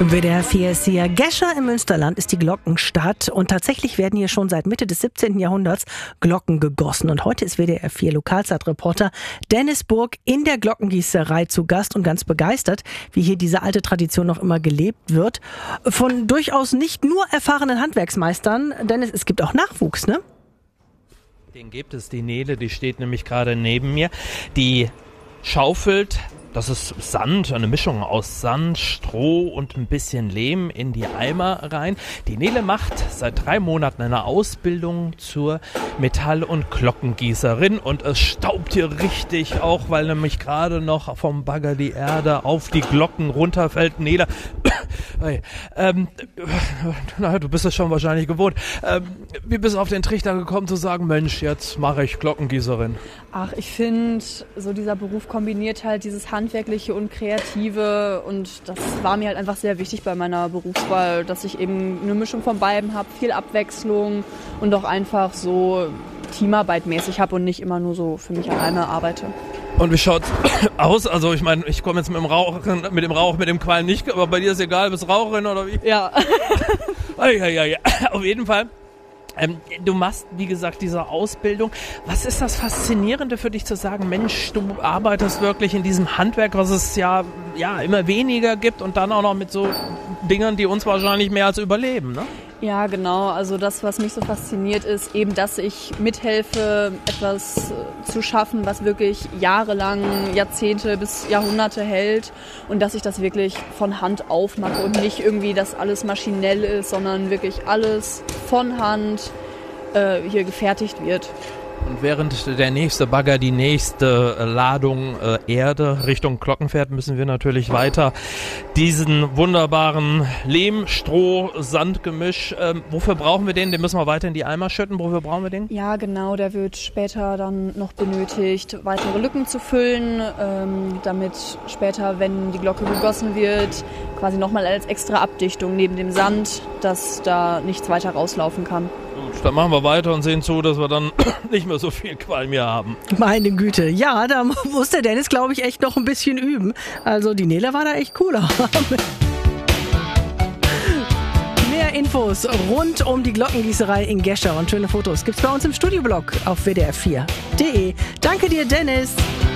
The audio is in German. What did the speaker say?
WDR 4 ist hier. Gescher im Münsterland ist die Glockenstadt und tatsächlich werden hier schon seit Mitte des 17. Jahrhunderts Glocken gegossen. Und heute ist WDR 4 Lokalzeitreporter Dennis Burg in der Glockengießerei zu Gast und ganz begeistert, wie hier diese alte Tradition noch immer gelebt wird. Von durchaus nicht nur erfahrenen Handwerksmeistern, Dennis, es gibt auch Nachwuchs, ne? Den gibt es, die Nele, die steht nämlich gerade neben mir. Die schaufelt, das ist Sand, eine Mischung aus Sand, Stroh und ein bisschen Lehm in die Eimer rein. Die Nele macht seit 3 Monaten eine Ausbildung zur Metall- und Glockengießerin und es staubt hier richtig, auch weil nämlich gerade noch vom Bagger die Erde auf die Glocken runterfällt. Nele, hey, du bist es schon wahrscheinlich gewohnt. Wie bist du auf den Trichter gekommen zu sagen, Mensch, jetzt mache ich Glockengießerin? Ach, ich finde, so dieser Beruf kombiniert halt dieses Handwerkliche und Kreative und das war mir halt einfach sehr wichtig bei meiner Berufswahl, dass ich eben eine Mischung von beiden habe, viel Abwechslung und auch einfach so Teamarbeit mäßig habe und nicht immer nur so für mich alleine arbeite. Und wie schaut's aus? Also ich meine, ich komme jetzt mit dem Rauch, mit dem Qualm nicht, aber bei dir ist egal, bist Raucherin oder wie? Ja. Ja. Auf jeden Fall. Du machst, wie gesagt, diese Ausbildung. Was ist das Faszinierende für dich zu sagen, Mensch, du arbeitest wirklich in diesem Handwerk, was es ja immer weniger gibt und dann auch noch mit so Dingern, die uns wahrscheinlich mehr als überleben, ne? Ja, genau. Also das, was mich so fasziniert, ist eben, dass ich mithelfe, etwas zu schaffen, was wirklich jahrelang, Jahrzehnte bis Jahrhunderte hält und dass ich das wirklich von Hand aufmache und nicht irgendwie, dass alles maschinell ist, sondern wirklich alles von Hand hier gefertigt wird. Und während der nächste Bagger die nächste Ladung Erde Richtung Glocken fährt, müssen wir natürlich weiter diesen wunderbaren Lehm-, Stroh-, Sandgemisch. Wofür brauchen wir den? Den müssen wir weiter in die Eimer schütten. Wofür brauchen wir den? Ja, genau. Der wird später dann noch benötigt, weitere Lücken zu füllen, damit später, wenn die Glocke gegossen wird, quasi nochmal als extra Abdichtung neben dem Sand, dass da nichts weiter rauslaufen kann. Gut, dann machen wir weiter und sehen zu, dass wir dann nicht mehr so viel Qualm hier haben. Meine Güte, ja, da muss der Dennis, glaube ich, echt noch ein bisschen üben. Also die Nele war da echt cooler. Mehr Infos rund um die Glockengießerei in Gescher und schöne Fotos gibt's bei uns im Studioblog auf wdr4.de. Danke dir, Dennis.